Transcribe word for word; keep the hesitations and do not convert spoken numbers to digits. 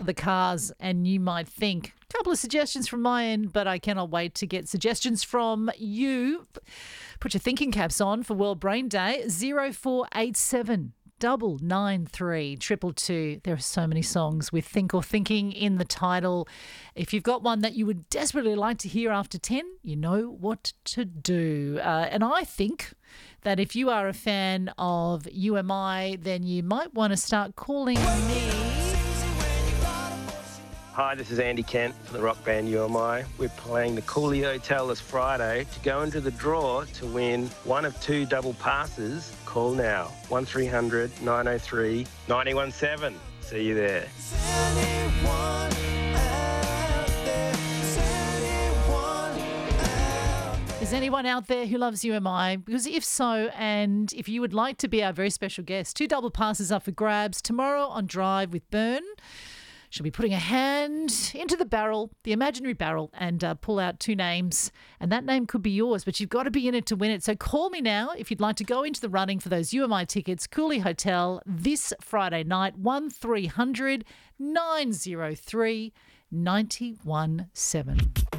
the cars and you might think, a couple of suggestions from my end, but I cannot wait to get suggestions from you. Put your thinking caps on for World Brain Day. zero four eight seven double nine three triple two. There are so many songs with think or thinking in the title. If you've got one that you would desperately like to hear after ten, you know what to do. Uh, and I think that if you are a fan of U M I, then you might want to start calling me. Hi, this is Andy Kent from the rock band U M I. We're playing the Cooley Hotel this Friday. To go into the draw to win one of two double passes, call now. one three hundred nine oh three nine one seven. See you there. Is anyone out there who loves U M I? Because if so, and if you would like to be our very special guest, two double passes up for grabs tomorrow on Drive with Bern. She'll be putting a hand into the barrel, the imaginary barrel, and uh, pull out two names. And that name could be yours, but you've got to be in it to win it. So call me now if you'd like to go into the running for those U M I tickets. Cooley Hotel this Friday night, one three hundred nine oh three nine one seven.